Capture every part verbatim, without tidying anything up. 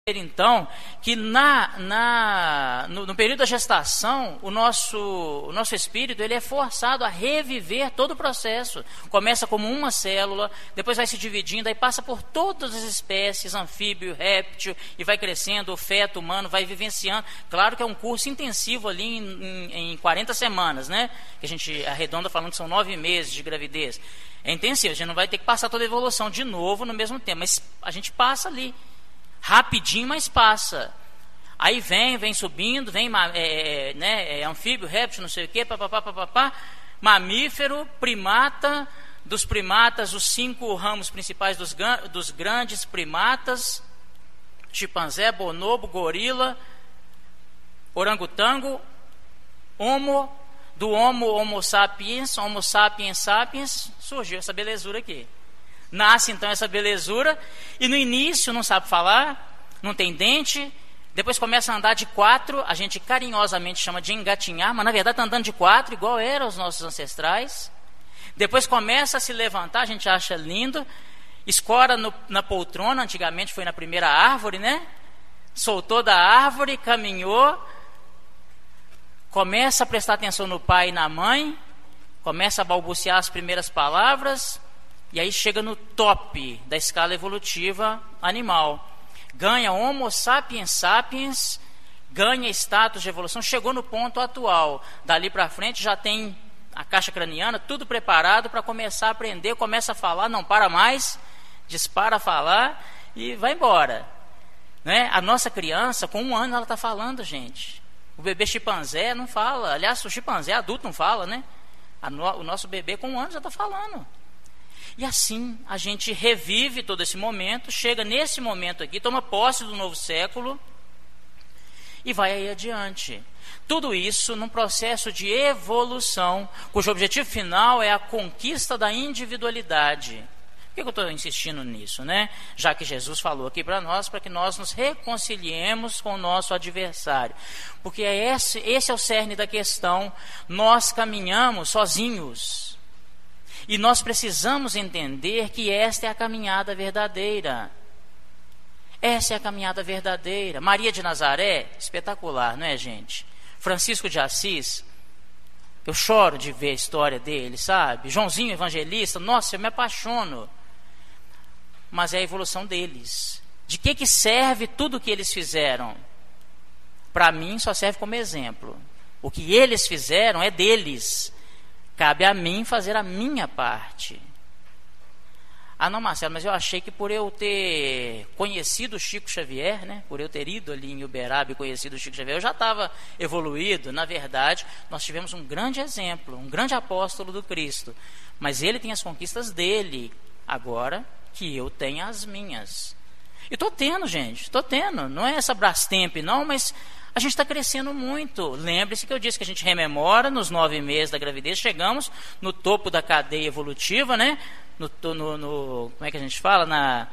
Então, que na, na, no, no período da gestação, o nosso, o nosso espírito ele é forçado a reviver todo o processo. Começa como uma célula, depois vai se dividindo, aí passa por todas as espécies, anfíbio, réptil, e vai crescendo, o feto humano vai vivenciando. Claro que é um curso intensivo ali em, em, em quarenta semanas, né? Que a gente arredonda falando que são nove meses de gravidez. É intensivo, a gente não vai ter que passar toda a evolução de novo no mesmo tempo, mas a gente passa ali. Rapidinho, mas passa. Aí vem, vem subindo, vem é, né, é, anfíbio, réptil, não sei o quê, papapá, papapá, mamífero, primata, dos primatas, os cinco ramos principais dos, dos grandes primatas, chimpanzé, bonobo, gorila, orangotango, homo, do homo, homo sapiens, homo sapiens sapiens, surgiu essa belezura aqui. Nasce então essa belezura, e no início não sabe falar, não tem dente, depois começa a andar de quatro, a gente carinhosamente chama de engatinhar, mas na verdade está andando de quatro, igual eram os nossos ancestrais. Depois começa a se levantar, a gente acha lindo, escora no, na poltrona, antigamente foi na primeira árvore, né? Soltou da árvore, caminhou, começa a prestar atenção no pai e na mãe, começa a balbuciar as primeiras palavras, e aí chega no top da escala evolutiva animal. Ganha Homo sapiens sapiens, ganha status de evolução, chegou no ponto atual. Dali para frente já tem a caixa craniana, tudo preparado para começar a aprender, começa a falar, não para mais, dispara a falar e vai embora. Né? A nossa criança, com um ano, ela está falando, gente. O bebê chimpanzé não fala. Aliás, o chimpanzé adulto não fala, né? A no, o nosso bebê com um ano já está falando. E assim a gente revive todo esse momento, chega nesse momento aqui, toma posse do novo século e vai aí adiante. Tudo isso num processo de evolução, cujo objetivo final é a conquista da individualidade. Por que eu estou insistindo nisso, né? Já que Jesus falou aqui para nós, para que nós nos reconciliemos com o nosso adversário. Porque é esse, esse é o cerne da questão. Nós caminhamos sozinhos. E nós precisamos entender que esta é a caminhada verdadeira. Essa é a caminhada verdadeira. Maria de Nazaré, espetacular, não é, gente? Francisco de Assis, eu choro de ver a história dele, sabe? Joãozinho Evangelista, nossa, eu me apaixono. Mas é a evolução deles. De que, que serve tudo o que eles fizeram? Para mim, só serve como exemplo. O que eles fizeram é deles. Cabe a mim fazer a minha parte. Ah, não, Marcelo, mas eu achei que por eu ter conhecido o Chico Xavier, né, por eu ter ido ali em Uberaba e conhecido o Chico Xavier, eu já estava evoluído. Na verdade, nós tivemos um grande exemplo, um grande apóstolo do Cristo. Mas ele tem as conquistas dele, agora que eu tenho as minhas. E estou tendo, gente, estou tendo. Não é essa Brastemp, não, mas a gente está crescendo muito. Lembre-se que eu disse que a gente rememora nos nove meses da gravidez, chegamos no topo da cadeia evolutiva, né? No, no, no, como é que a gente fala? Na,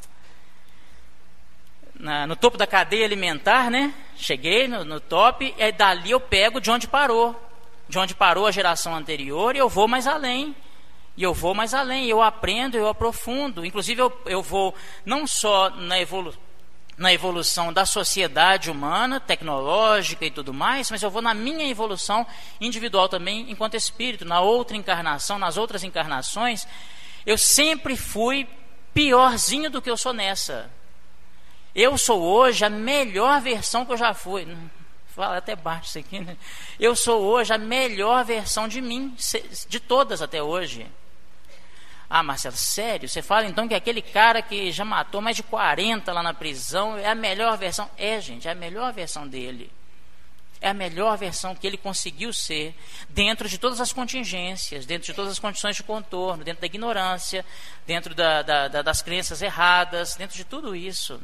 na, no topo da cadeia alimentar, né? Cheguei no, no top, e aí dali eu pego de onde parou. De onde parou a geração anterior, e eu vou mais além. E eu vou mais além, eu aprendo, eu aprofundo. Inclusive eu, eu vou não só na evolução, na evolução da sociedade humana, tecnológica e tudo mais, mas eu vou na minha evolução individual também, enquanto espírito, na outra encarnação, nas outras encarnações, eu sempre fui piorzinho do que eu sou nessa. Eu sou hoje a melhor versão que eu já fui. Fala até baixo isso aqui, né? Eu sou hoje a melhor versão de mim, de todas até hoje. Ah, Marcelo, sério? Você fala então que aquele cara que já matou mais de quarenta lá na prisão é a melhor versão? É, gente, é a melhor versão dele. É a melhor versão que ele conseguiu ser, dentro de todas as contingências, dentro de todas as condições de contorno, dentro da ignorância, dentro da, da, da, das crenças erradas, dentro de tudo isso.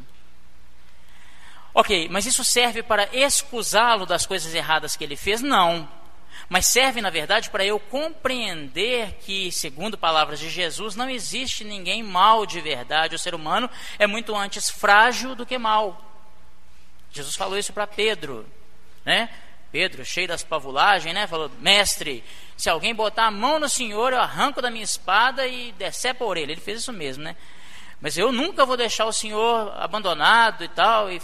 Ok, mas isso serve para excusá-lo das coisas erradas que ele fez? Não. Mas serve, na verdade, para eu compreender que, segundo palavras de Jesus, não existe ninguém mau de verdade. O ser humano é muito antes frágil do que mau. Jesus falou isso para Pedro, né? Pedro, cheio das pavulagens, né? Falou, mestre, se alguém botar a mão no Senhor, eu arranco da minha espada e decepo a orelha. Ele fez isso mesmo, né? Mas eu nunca vou deixar o Senhor abandonado e tal, e